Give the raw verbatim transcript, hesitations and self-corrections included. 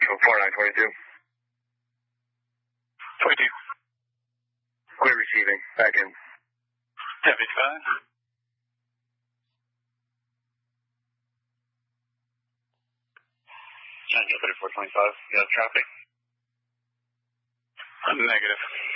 four nine twenty-two. twenty-two. Quit receiving. Back in. seventy-five. thirty-four twenty-five. You got traffic? Negative.